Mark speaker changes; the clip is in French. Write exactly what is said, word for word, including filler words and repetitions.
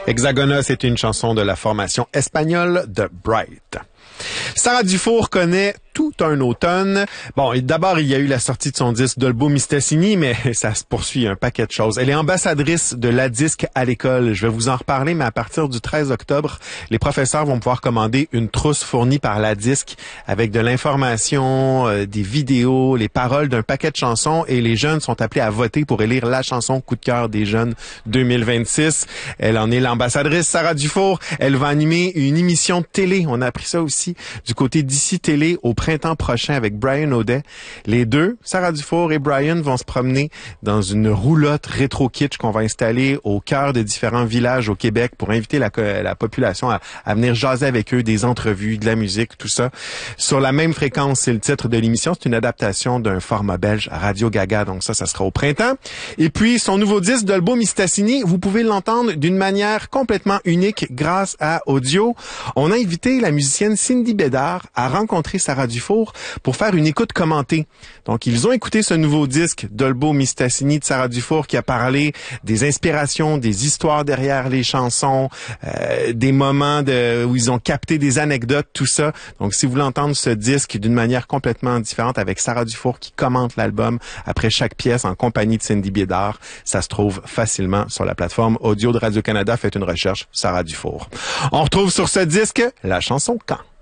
Speaker 1: Hexagona, c'est une chanson de la formation espagnole de Bright. Sarah Dufour connaît tout un automne. Bon, d'abord, il y a eu la sortie de son disque Dolbo Mistassini, mais ça se poursuit un paquet de choses. Elle est ambassadrice de la disque à l'école. Je vais vous en reparler, mais à partir du treize octobre, les professeurs vont pouvoir commander une trousse fournie par la disque avec de l'information, euh, des vidéos, les paroles d'un paquet de chansons, et les jeunes sont appelés à voter pour élire la chanson coup de cœur des jeunes deux mille vingt-six. Elle en est l'ambassadrice, Sarah Dufour. Elle va animer une émission de télé. On a appris ça aussi du côté d'Ici Télé au printemps prochain avec Brian O'Day. Les deux, Sarah Dufour et Brian, vont se promener dans une roulotte rétro-kitsch qu'on va installer au cœur de différents villages au Québec pour inviter la, la population à, à venir jaser avec eux, des entrevues, de la musique, tout ça. Sur la même fréquence, c'est le titre de l'émission. C'est une adaptation d'un format belge, Radio Gaga. Donc ça, ça sera au printemps. Et puis, son nouveau disque, Dolbo Mistassini, vous pouvez l'entendre d'une manière complètement unique grâce à Audio. On a invité la musicienne Cindy Bédard à rencontrer Sarah Dufour pour faire une écoute commentée. Donc, ils ont écouté ce nouveau disque, Dolbo Mistassini, de Sarah Dufour, qui a parlé des inspirations, des histoires derrière les chansons, euh, des moments de, où ils ont capté des anecdotes, tout ça. Donc, si vous voulez entendre ce disque d'une manière complètement différente avec Sarah Dufour qui commente l'album après chaque pièce en compagnie de Cindy Bédard, ça se trouve facilement sur la plateforme audio de Radio-Canada. Faites une recherche, Sarah Dufour. On retrouve sur ce disque la chanson Quand.